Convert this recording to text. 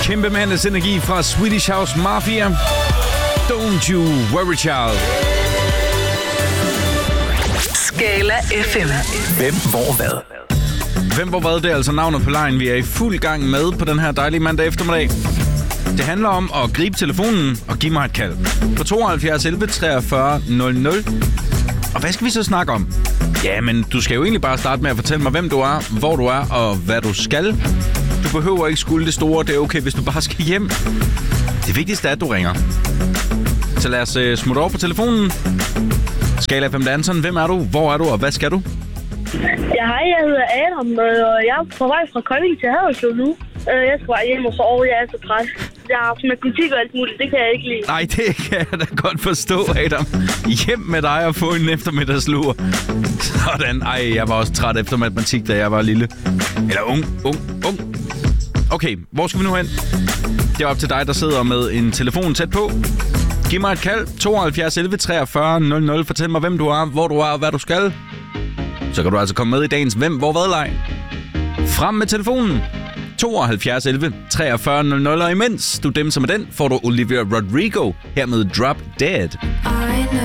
Kæmpe mandes energi fra Swedish House Mafia. Don't you worry, child. Skala FM. Hvem, hvor, hvad? Hvem, hvor, hvad? Det er altså navnet på lejen, vi er i fuld gang med på den her dejlige mandag eftermiddag. Det handler om at gribe telefonen og give mig et kald. På 72 11 43 00. Og hvad skal vi så snakke om? Ja, men du skal jo egentlig bare starte med at fortælle mig, hvem du er, hvor du er og hvad du skal. Du behøver ikke skulle det store. Det er okay, hvis du bare skal hjem. Det vigtigste er, at du ringer. Så lad os smutte over på telefonen. Skala FM Danson, hvem er du? Hvor er du? Og hvad skal du? Ja, hej, jeg hedder Adam, og jeg er på vej fra Kolding til Haderslev nu. Jeg skal bare hjem og sove, jeg er så træt. Jeg har haft matematik og alt muligt, det kan jeg ikke lide. Nej, det kan jeg da godt forstå, Adam. Hjem med dig og få en eftermiddagslur. Sådan. Ej, jeg var også træt efter matematik, da jeg var lille. Eller ung. Okay, hvor skal vi nu hen? Det er op til dig, der sidder med en telefon tæt på. Giv mig et kald. 72 11 43 00. Fortæl mig, hvem du er, hvor du er og hvad du skal. Så kan du altså komme med i dagens Hvem, hvor, hvad leg. Frem med telefonen. 72 11 43 00. Og imens du dem som er den, får du Olivia Rodrigo her med Drop Dead.